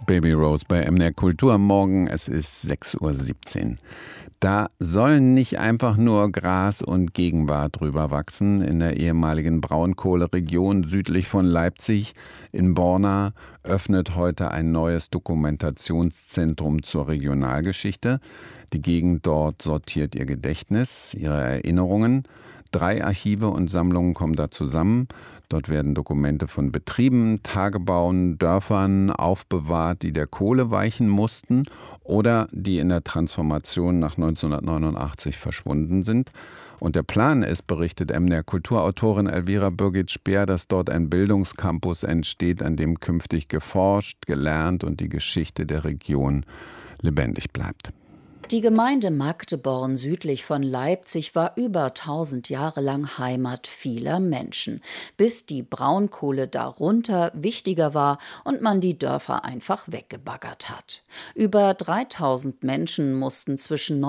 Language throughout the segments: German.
Baby Rose bei MDR Kultur am Morgen. Es ist 6:17 Uhr. Da sollen nicht einfach nur Gras und Gegenwart drüber wachsen. In der ehemaligen Braunkohleregion südlich von Leipzig in Borna öffnet heute ein neues Dokumentationszentrum zur Regionalgeschichte. Die Gegend dort sortiert ihr Gedächtnis, ihre Erinnerungen. 3 Archive und Sammlungen kommen da zusammen. Dort werden Dokumente von Betrieben, Tagebauen, Dörfern aufbewahrt, die der Kohle weichen mussten oder die in der Transformation nach 1989 verschwunden sind. Und der Plan ist, berichtet MDR Kulturautorin Elvira Birgit-Speer, dass dort ein Bildungscampus entsteht, an dem künftig geforscht, gelernt und die Geschichte der Region lebendig bleibt. Die Gemeinde Magdeborn südlich von Leipzig war über 1000 Jahre lang Heimat vieler Menschen, bis die Braunkohle darunter wichtiger war und man die Dörfer einfach weggebaggert hat. Über 3000 Menschen mussten zwischen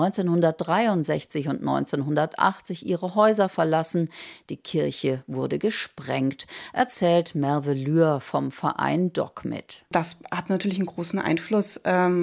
1963 und 1980 ihre Häuser verlassen. Die Kirche wurde gesprengt, erzählt Merve Lühr vom Verein DocMit. Das hat natürlich einen großen Einfluss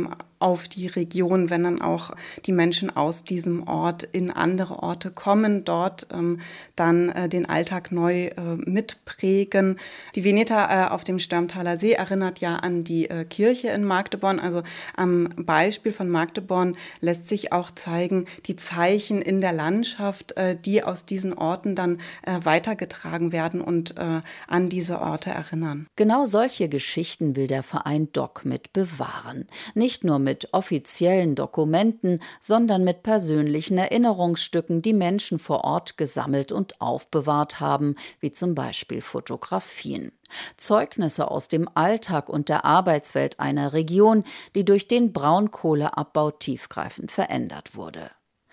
auf die Region, wenn dann auch die Menschen aus diesem Ort in andere Orte kommen, dort dann den Alltag neu mitprägen. Die Veneta auf dem Störmtaler See erinnert ja an die Kirche in Magdeborn. Also am Beispiel von Magdeborn lässt sich auch zeigen, die Zeichen in der Landschaft, die aus diesen Orten dann weitergetragen werden und an diese Orte erinnern. Genau solche Geschichten will der Verein DocMit bewahren. Nicht nur mit offiziellen Dokumenten, sondern mit persönlichen Erinnerungsstücken, die Menschen vor Ort gesammelt und aufbewahrt haben, wie zum Beispiel Fotografien. Zeugnisse aus dem Alltag und der Arbeitswelt einer Region, die durch den Braunkohleabbau tiefgreifend verändert wurde.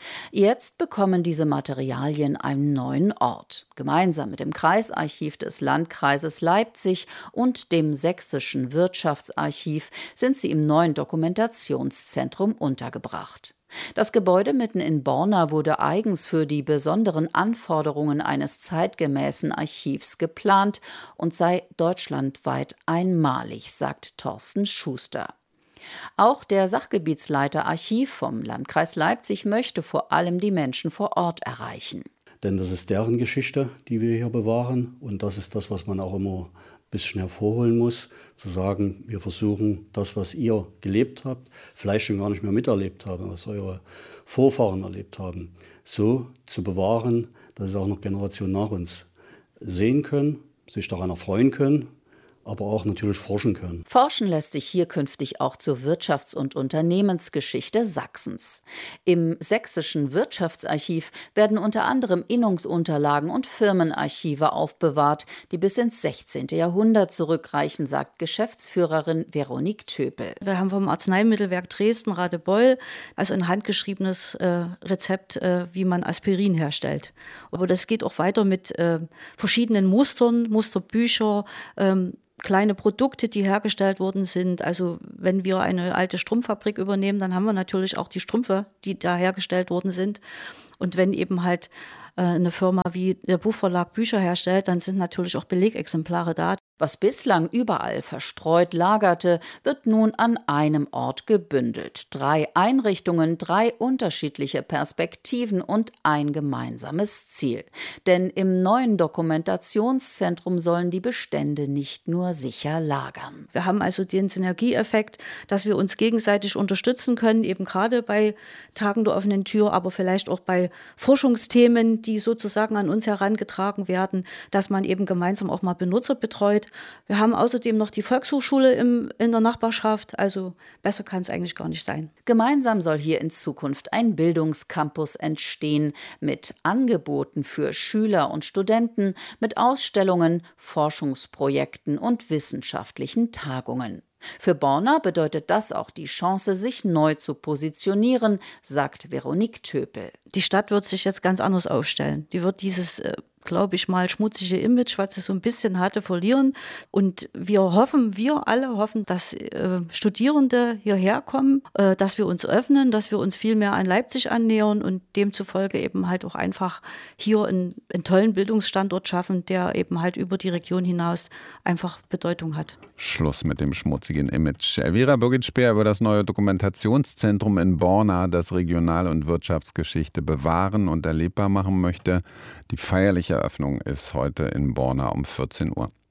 Jetzt bekommen diese Materialien einen neuen Ort. Gemeinsam mit dem Kreisarchiv des Landkreises Leipzig und dem Sächsischen Wirtschaftsarchiv sind sie im neuen Dokumentationszentrum untergebracht. Das Gebäude mitten in Borna wurde eigens für die besonderen Anforderungen eines zeitgemäßen Archivs geplant und sei deutschlandweit einmalig, sagt Thorsten Schuster. Auch der Sachgebietsleiter Archiv vom Landkreis Leipzig möchte vor allem die Menschen vor Ort erreichen. Denn das ist deren Geschichte, die wir hier bewahren. Und das ist das, was man auch immer ein bisschen hervorholen muss. Zu sagen, wir versuchen das, was ihr gelebt habt, vielleicht schon gar nicht mehr miterlebt habt, was eure Vorfahren erlebt haben, so zu bewahren, dass es auch noch Generationen nach uns sehen können, sich daran erfreuen können, aber auch natürlich forschen können. Forschen lässt sich hier künftig auch zur Wirtschafts- und Unternehmensgeschichte Sachsens. Im Sächsischen Wirtschaftsarchiv werden unter anderem Innungsunterlagen und Firmenarchive aufbewahrt, die bis ins 16. Jahrhundert zurückreichen, sagt Geschäftsführerin Veronique Töpel. Wir haben vom Arzneimittelwerk Dresden-Radebeul also ein handgeschriebenes Rezept, wie man Aspirin herstellt. Aber das geht auch weiter mit verschiedenen Mustern, Musterbücher, kleine Produkte, die hergestellt worden sind. Also wenn wir eine alte Strumpffabrik übernehmen, dann haben wir natürlich auch die Strümpfe, die da hergestellt worden sind. Und wenn eben halt eine Firma wie der Buchverlag Bücher herstellt, dann sind natürlich auch Belegexemplare da. Was bislang überall verstreut lagerte, wird nun an einem Ort gebündelt. 3 Einrichtungen, 3 unterschiedliche Perspektiven und ein gemeinsames Ziel. Denn im neuen Dokumentationszentrum sollen die Bestände nicht nur sicher lagern. Wir haben also den Synergieeffekt, dass wir uns gegenseitig unterstützen können, eben gerade bei Tagen der offenen Tür, aber vielleicht auch bei Forschungsthemen, die sozusagen an uns herangetragen werden, dass man eben gemeinsam auch mal Benutzer betreut. Wir haben außerdem noch die Volkshochschule in der Nachbarschaft, also besser kann es eigentlich gar nicht sein. Gemeinsam soll hier in Zukunft ein Bildungscampus entstehen mit Angeboten für Schüler und Studenten, mit Ausstellungen, Forschungsprojekten und wissenschaftlichen Tagungen. Für Borna bedeutet das auch die Chance, sich neu zu positionieren, sagt Veronique Töpel. Die Stadt wird sich jetzt ganz anders aufstellen. Die wird dieses glaube ich mal, schmutzige Image, was es so ein bisschen hatte, verlieren. Und wir alle hoffen, dass Studierende hierher kommen, dass wir uns öffnen, dass wir uns viel mehr an Leipzig annähern und demzufolge eben halt auch einfach hier einen tollen Bildungsstandort schaffen, der eben halt über die Region hinaus einfach Bedeutung hat. Schluss mit dem schmutzigen Image. Elvira Birgit-Speer über das neue Dokumentationszentrum in Borna, das Regional- und Wirtschaftsgeschichte bewahren und erlebbar machen möchte. Die feierliche Eröffnung ist heute in Borna um 14 Uhr.